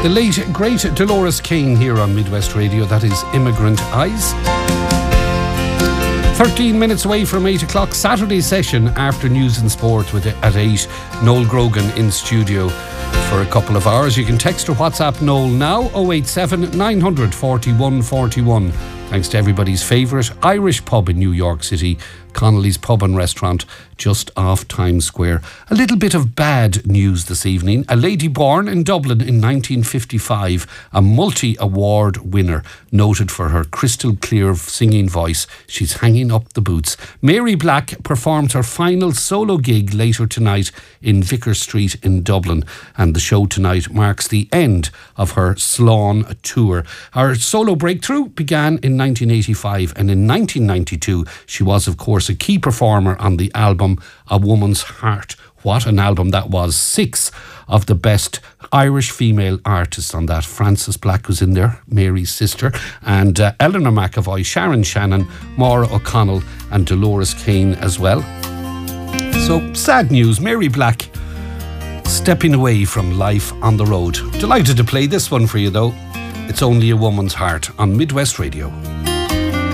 The late, great Dolores Kane here on Midwest Radio. That is Immigrant Eyes. 13 minutes away from 8 o'clock, Saturday session after news and sport at 8. Noel Grogan in studio for a couple of hours. You can text or WhatsApp Noel now, 087 900 41 41. Thanks to everybody's favourite Irish pub in New York City, Connolly's Pub and Restaurant, just off Times Square. A little bit of bad news this evening. A lady born in Dublin in 1955, a multi-award winner, noted for her crystal clear singing voice. She's hanging up the boots. Mary Black performs her final solo gig later tonight in Vicar Street in Dublin, and the show tonight marks the end of her Slán tour. Her solo breakthrough began in 1985, and in 1992 she was, of course, a key performer on the album A Woman's Heart. What an album that was. 6 of the best Irish female artists on that. Frances Black was in there, Mary's sister, and Eleanor McAvoy, Sharon Shannon, Maura O'Connell and Dolores Kane as well. So, sad news. Mary Black stepping away from life on the road. Delighted to play this one for you though. It's Only a Woman's Heart on Midwest Radio.